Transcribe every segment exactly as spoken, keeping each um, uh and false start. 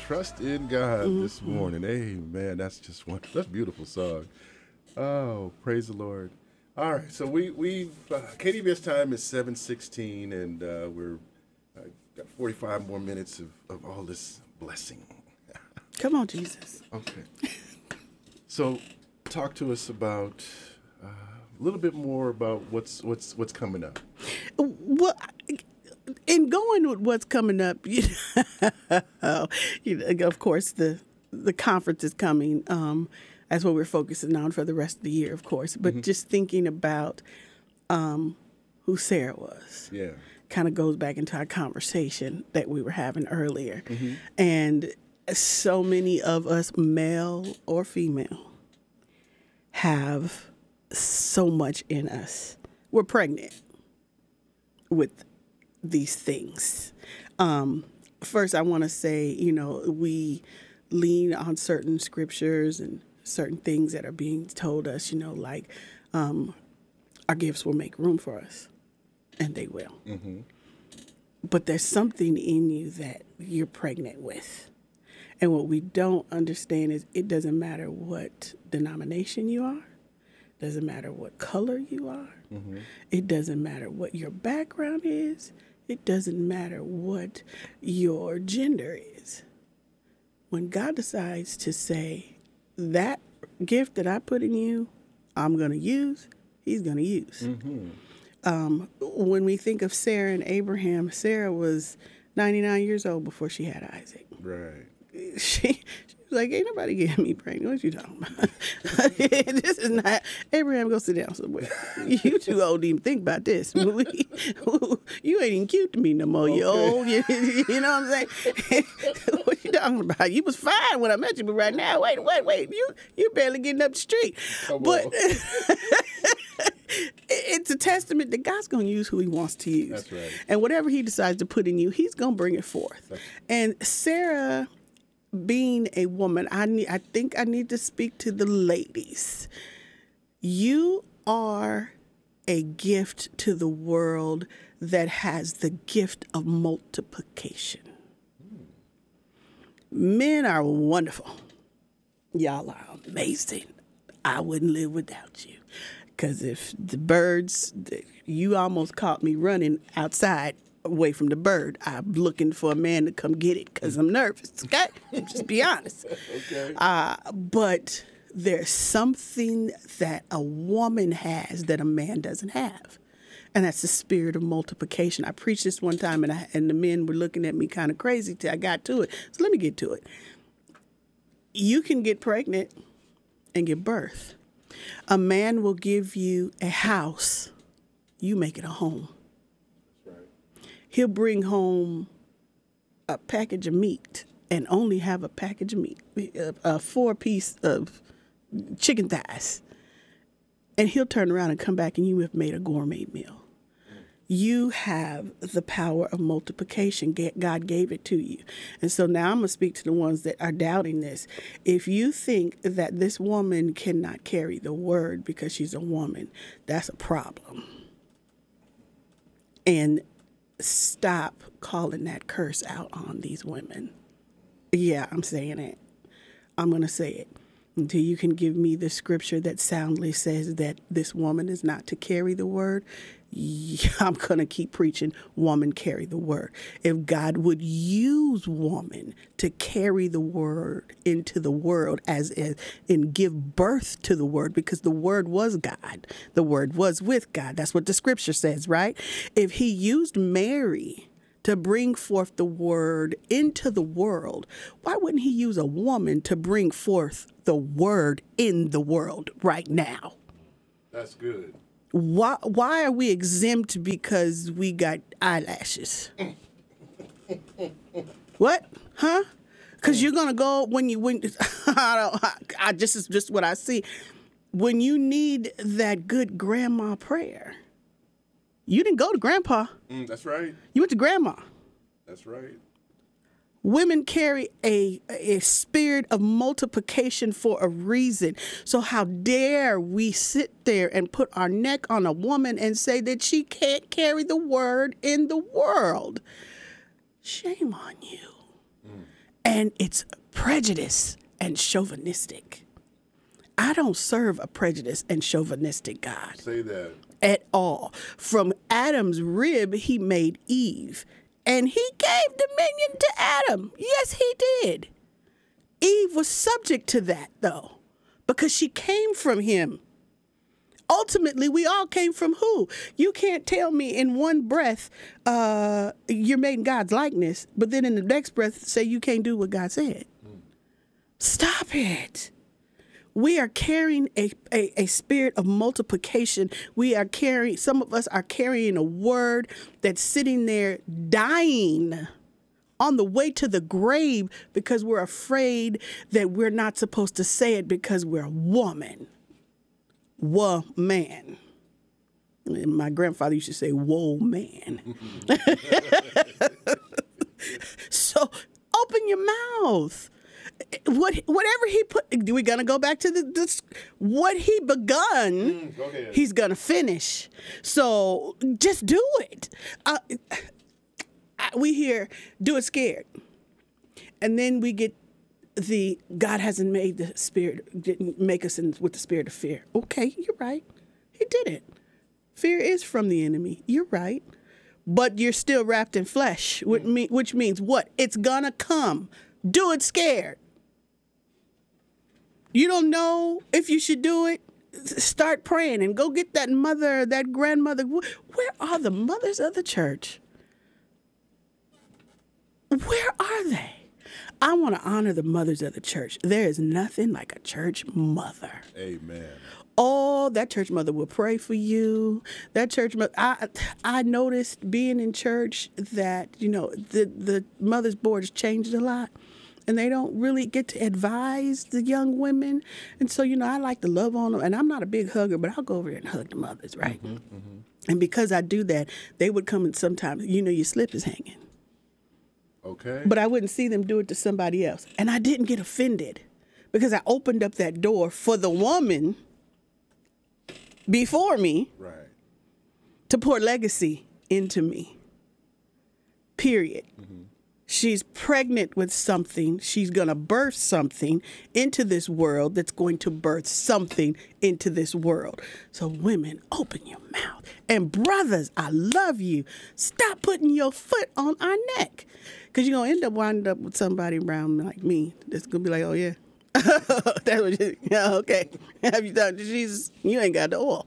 Trust in God Mm-hmm. this morning. Amen. That's just one. That's a beautiful song. Oh, praise the Lord. All right. So we we uh, K D V S time is seven sixteen, and uh, we're uh, got forty-five more minutes of, of all this blessing. Come on, Jesus. Okay. So, talk to us about uh, a little bit more about what's what's what's coming up. Well, in going with what's coming up, you know, you know, of course, the the conference is coming. Um, that's what we're focusing on for the rest of the year, of course. But Mm-hmm. just thinking about um, who Sarah was. Yeah. Kind of goes back into our conversation that we were having earlier. Mm-hmm. And so many of us, male or female, have so much in us. We're pregnant with these things. Um, first, I want to say, you know, we lean on certain scriptures and certain things that are being told us, you know, like um, our gifts will make room for us, and they will. Mm-hmm. But there's something in you that you're pregnant with. And what we don't understand is it doesn't matter what denomination you are. Doesn't matter what color you are. Mm-hmm. It doesn't matter what your background is. It doesn't matter what your gender is. When God decides to say, that gift that I put in you, I'm going to use, he's going to use. Mm-hmm. Um, when we think of Sarah and Abraham, Sarah was ninety-nine years old before she had Isaac. Right. She, she was like, ain't nobody getting me pregnant. What you talking about? This is not, Abraham, go sit down somewhere. You too old to even think about this. You ain't even cute to me no more. You Okay. old. You, you know what I'm saying? What you talking about? You was fine when I met you, but right now, wait, wait, wait. You you barely getting up the street. Come but on. it's a testament that God's going to use who he wants to use. That's right. And whatever he decides to put in you, he's going to bring it forth. That's- And Sarah, being a woman, I need, I think I need to speak to the ladies. You are a gift to the world that has the gift of multiplication. Men are wonderful. Y'all are amazing. I wouldn't live without you. Because if the birds, you almost caught me running outside away from the bird. I'm looking for a man to come get it because I'm nervous, okay? Just be honest. Okay. Uh, but there's something that a woman has that a man doesn't have. And that's the spirit of multiplication. I preached this one time, and I, and the men were looking at me kind of crazy till I got to it. So let me get to it. You can get pregnant and give birth. A man will give you a house. You make it a home. That's right. He'll bring home a package of meat and only have a package of meat, a, a four piece of chicken thighs. And he'll turn around and come back and you have made a gourmet meal. You have the power of multiplication. God gave it to you. And so now I'm going to speak to the ones that are doubting this. If you think that this woman cannot carry the word because she's a woman, that's a problem. And stop calling that curse out on these women. Yeah, I'm saying it. I'm going to say it. Until you can give me the scripture that soundly says that this woman is not to carry the word, yeah, I'm going to keep preaching, woman, carry the word. If God would use woman to carry the word into the world as, as and give birth to the word, because the word was God. The word was with God. That's what the scripture says, right? If he used Mary to bring forth the word into the world, why wouldn't he use a woman to bring forth the word in the world right now? That's good. Why why are we exempt because we got eyelashes? What? Huh? Because you're gonna go when you when I don't I just is just what I see. When you need that good grandma prayer, you didn't go to grandpa. Mm, that's right. You went to grandma. That's right. Women carry a, a spirit of multiplication for a reason. So how dare we sit there and put our neck on a woman and say that she can't carry the word in the world? Shame on you. Mm. And it's prejudice and chauvinistic. I don't serve a prejudiced and chauvinistic God. Say that. At all. From Adam's rib, he made Eve. And he gave dominion to Adam. Yes, he did. Eve was subject to that, though, because she came from him. Ultimately, we all came from who? You can't tell me in one breath uh, you're made in God's likeness, but then in the next breath say you can't do what God said. Mm. Stop it. We are carrying a, a, a spirit of multiplication. We are carrying, some of us are carrying a word that's sitting there dying on the way to the grave because we're afraid that we're not supposed to say it because we're a woman. Woman. And my grandfather used to say, whoa, man. So open your mouth. What whatever he put, we're gonna go back to the this, what he begun. Mm, go ahead. He's gonna finish. So just do it. Uh, we hear do it scared, and then we get the God hasn't made the spirit didn't make us in, with the spirit of fear. Okay, you're right. He didn't. Fear is from the enemy. You're right, but you're still wrapped in flesh, which, mean, which means what? It's gonna come. Do it scared. You don't know if you should do it? Start praying and go get that mother, that grandmother. Where are the mothers of the church? Where are they? I want to honor the mothers of the church. There is nothing like a church mother. Amen. Oh, that church mother will pray for you. That church mother, I I noticed being in church that, you know, the, the mother's board has changed a lot. And they don't really get to advise the young women. And so, you know, I like to love on them. And I'm not a big hugger, but I'll go over there and hug the mothers, right? Mm-hmm, mm-hmm. And because I do that, they would come and sometimes, you know, your slip is hanging. Okay. But I wouldn't see them do it to somebody else. And I didn't get offended because I opened up that door for the woman before me right. to pour legacy into me. Period. Mm-hmm. She's pregnant with something. She's going to birth something into this world that's going to birth something into this world. So women, open your mouth. And brothers, I love you. Stop putting your foot on our neck. Because you're going to end up winding up with somebody around like me that's going to be like, oh, yeah. That's what you, yeah, okay. Have you talked to Jesus? You ain't got the oil.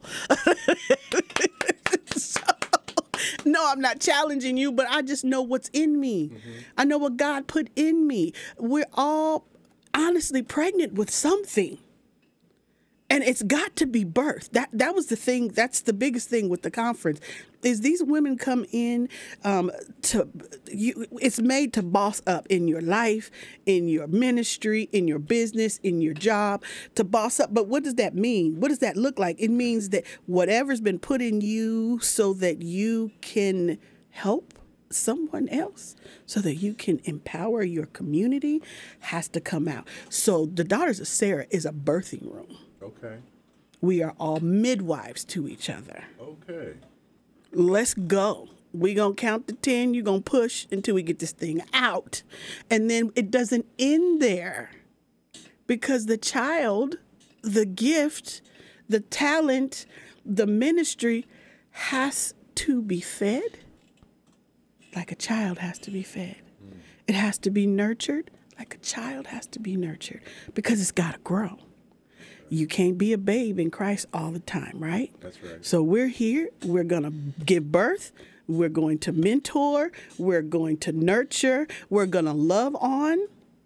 So, no, I'm not challenging you, but I just know what's in me. Mm-hmm. I know what God put in me. We're all honestly pregnant with something. And it's got to be birthed. That that was the thing. That's the biggest thing with the conference is these women come in um, to, you, it's made to boss up in your life, in your ministry, in your business, in your job, to boss up. But what does that mean? What does that look like? It means that whatever's been put in you so that you can help someone else, so that you can empower your community, has to come out. So the Daughters of Sarah is a birthing room. Okay. We are all midwives to each other. Okay. Let's go. We're going to count to ten. You're going to push until we get this thing out. And then it doesn't end there because the child, the gift, the talent, the ministry has to be fed like a child has to be fed. Mm. It has to be nurtured like a child has to be nurtured because it's got to grow. You can't be a babe in Christ all the time, right? That's right. So we're here. We're going to give birth. We're going to mentor. We're going to nurture. We're going to love on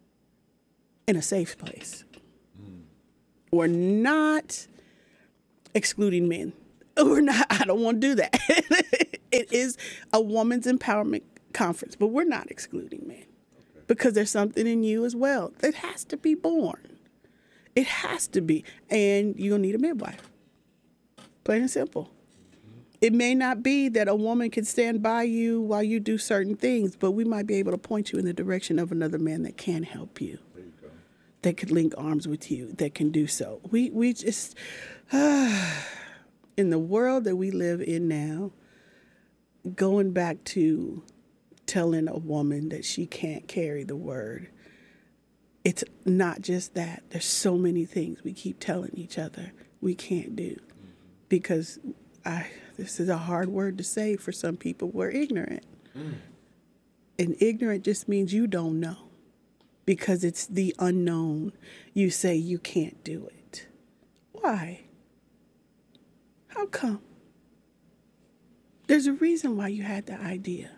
in a safe place. Mm. We're not excluding men. We're not. I don't want to do that. It is a woman's empowerment conference, but we're not excluding men okay. because there's something in you as well that has to be born. It has to be. And you're going to need a midwife. Plain and simple. Mm-hmm. It may not be that a woman can stand by you while you do certain things, but we might be able to point you in the direction of another man that can help you. There you go. That could link arms with you, that can do so. We, we just, uh, in the world that we live in now, going back to telling a woman that she can't carry the word, it's not just that. There's so many things we keep telling each other we can't do because I this is a hard word to say for some people. We're ignorant. Mm. And ignorant just means you don't know because it's the unknown. You say you can't do it. Why? How come? There's a reason why you had the idea.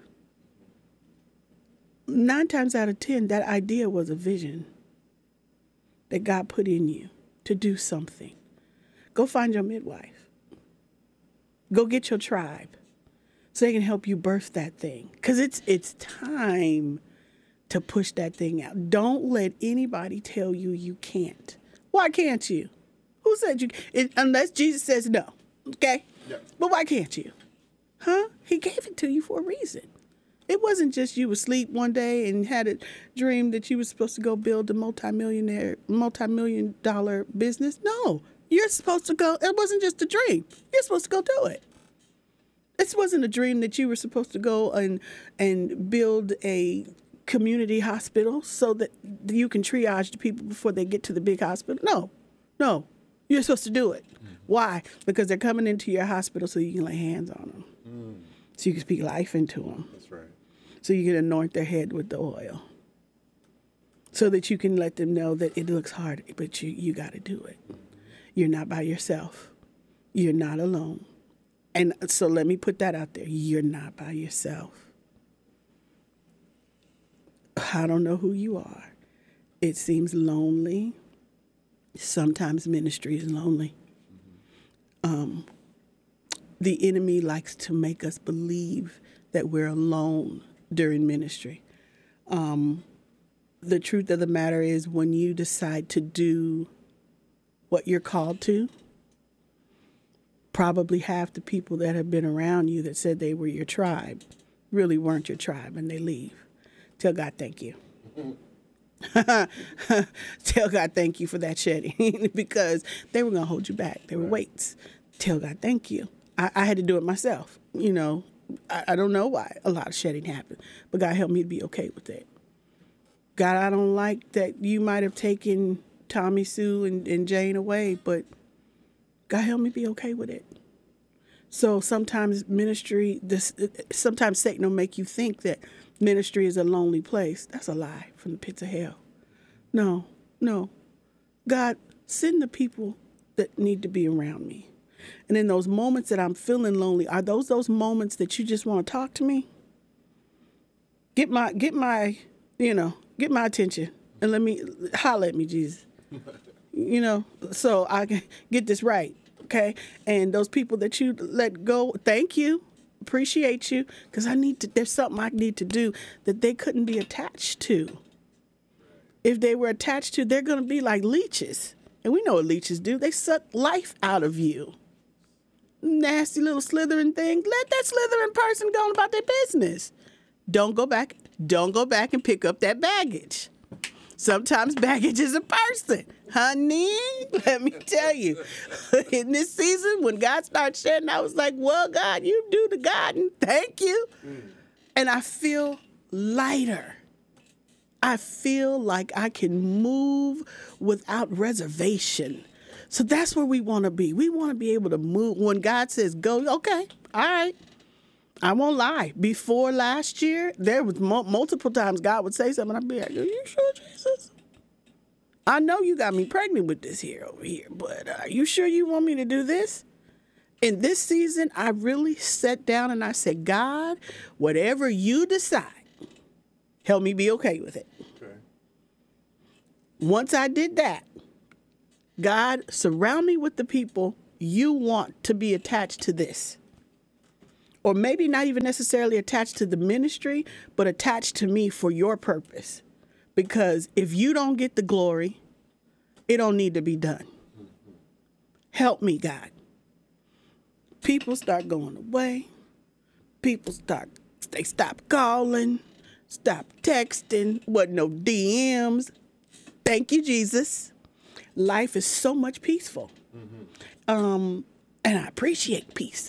Nine times out of ten, that idea was a vision that God put in you to do something. Go find your midwife. Go get your tribe so they can help you birth that thing. Because it's it's time to push that thing out. Don't let anybody tell you you can't. Why can't you? Who said you it, unless Jesus says no, okay? Yeah. But why can't you? Huh? He gave it to you for a reason. It wasn't just you asleep one day and had a dream that you were supposed to go build a multi-millionaire, multi-million dollar business. No, you're supposed to go. It wasn't just a dream. You're supposed to go do it. This wasn't a dream that you were supposed to go and and build a community hospital so that you can triage the people before they get to the big hospital. No, no, you're supposed to do it. Mm. Why? Because they're coming into your hospital so you can lay hands on them. Mm. So you can speak life into them. That's right. So you can anoint their head with the oil. So that you can let them know that it looks hard, but you, you got to do it. You're not by yourself. You're not alone. And so let me put that out there. You're not by yourself. I don't know who you are. It seems lonely. Sometimes ministry is lonely. Um, the enemy likes to make us believe that we're alone during ministry. Um, the truth of the matter is when you decide to do what you're called to, probably half the people that have been around you that said they were your tribe really weren't your tribe and they leave. Tell God thank you. Tell God thank you for that shedding because they were going to hold you back. They were weights. Tell God thank you. I, I had to do it myself. You know, I, I don't know why a lot of shedding happened, but God helped me to be okay with it. God, I don't like that you might have taken Tommy, Sue, and, and Jane away, but God help me be okay with it. So sometimes ministry, this sometimes Satan will make you think that ministry is a lonely place. That's a lie from the pits of hell. No, no. God, send the people that need to be around me. And in those moments that I'm feeling lonely, are those those moments that you just want to talk to me? Get my, get my, you know, get my attention and let me, holler at me, Jesus. You know, so I can get this right, okay? And those people that you let go, thank you, appreciate you, because I need to, there's something I need to do that they couldn't be attached to. If they were attached to, they're going to be like leeches. And we know what leeches do. They suck life out of you. Nasty little slithering thing. Let that slithering person go on about their business. Don't go back. Don't go back and pick up that baggage. Sometimes baggage is a person. Honey, let me tell you, in this season, when God started shedding, I was like, well, God, you do the God, and thank you. Mm. And I feel lighter. I feel like I can move without reservation. So that's where we want to be. We want to be able to move. When God says go, okay, all right. I won't lie. Before last year, there was mo- multiple times God would say something. I'd be like, are you sure, Jesus? I know you got me pregnant with this here over here, but are you sure you want me to do this? In this season, I really sat down and I said, God, whatever you decide, help me be okay with it. Okay. Once I did that, God, surround me with the people you want to be attached to this. Or maybe not even necessarily attached to the ministry, but attached to me for your purpose. Because if you don't get the glory, it don't need to be done. Help me, God. People start going away. People start, they stop calling, stop texting, wasn't no D Ms. Thank you, Jesus. Life is so much peaceful. Mm-hmm. Um, and I appreciate peace.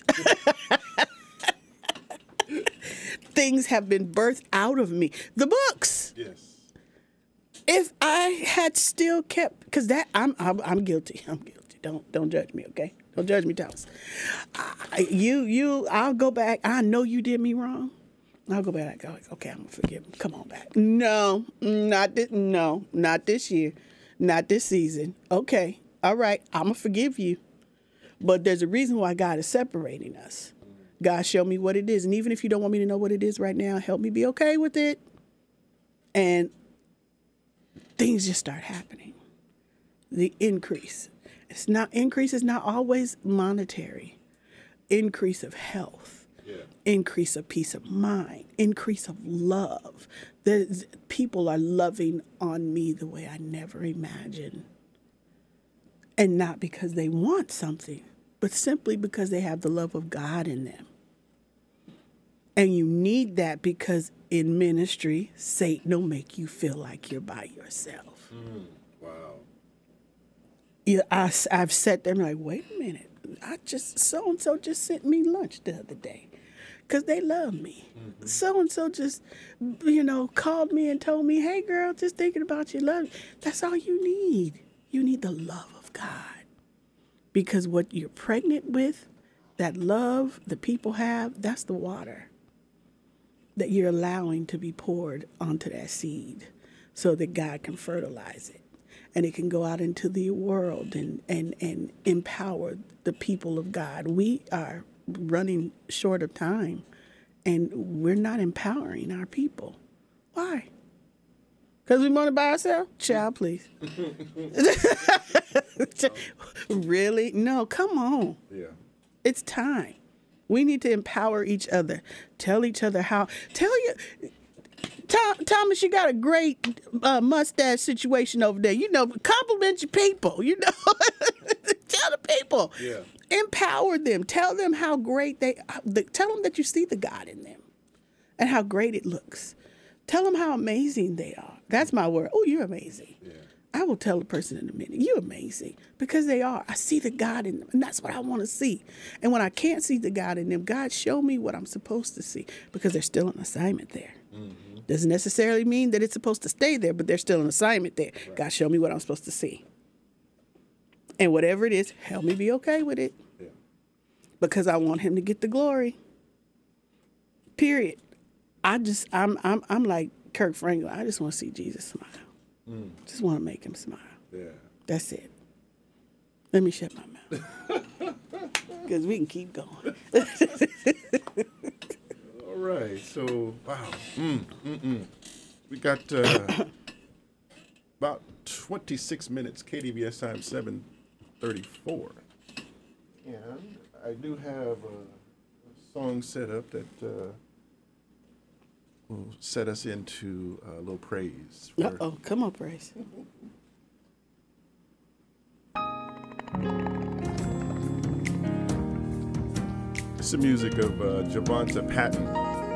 Things have been birthed out of me. The books. Yes. If I had still kept, because that I'm, I'm I'm guilty. I'm guilty. Don't don't judge me, okay? Don't judge me, Thomas. I, you you I'll go back. I know you did me wrong. I'll go back. I go, okay, I'm gonna forgive him. Come on back. No, not this. No, not this year, not this season. Okay, all right. I'm gonna forgive you, but there's a reason why God is separating us. God, show me what it is, and even if you don't want me to know what it is right now, help me be okay with it. And things just start happening. The increase. It's not increase is not always monetary. Increase of health. Yeah. Increase of peace of mind. Increase of love. There's, people are loving on me the way I never imagined. And not because they want something, but simply because they have the love of God in them. And you need that because in ministry, Satan will make you feel like you're by yourself. Mm, wow. Yeah, I, I've sat there and I'm like, wait a minute. I just, so-and-so just sent me lunch the other day because they love me. Mm-hmm. So-and-so just, you know, called me and told me, hey, girl, just thinking about you. Love. That's all you need. You need the love of God. Because what you're pregnant with, that love the people have, that's the water that you're allowing to be poured onto that seed so that God can fertilize it. And it can go out into the world and, and, and empower the people of God. We are running short of time, and we're not empowering our people. Why? Because we want to by ourselves? Child, please. Really? No, come on. Yeah. It's time. We need to empower each other. Tell each other how. Tell you, Tom, Thomas, you got a great uh, mustache situation over there. You know, compliment your people. You know, tell the people. Yeah. Empower them. Tell them how great they. Tell them that you see the God in them, and how great it looks. Tell them how amazing they are. That's my word. Oh, you're amazing. Yeah. I will tell a person in a minute, you're amazing, because they are. I see the God in them, and that's what I want to see. And when I can't see the God in them, God, show me what I'm supposed to see, because there's still an assignment there. Mm-hmm. Doesn't necessarily mean that it's supposed to stay there, but there's still an assignment there. Right. God, show me what I'm supposed to see. And whatever it is, help me be okay with it, yeah. Because I want him to get the glory. Period. I just, I'm, I'm, I'm like Kirk Franklin. I just want to see Jesus smile. Mm. Just want to make him smile. Yeah. That's it. Let me shut my mouth. Because we can keep going. All right. So, wow. Mm, mm, mm. We got uh, about twenty-six minutes. K D V S time seven thirty-four. And I do have a, a song set up that uh, will set us into a little praise. For... Uh-oh, come on, praise. It's the music of uh, Javonta Patton.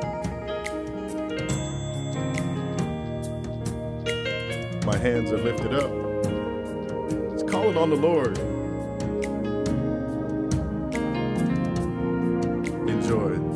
My hands are lifted up. It's calling on the Lord. Enjoy.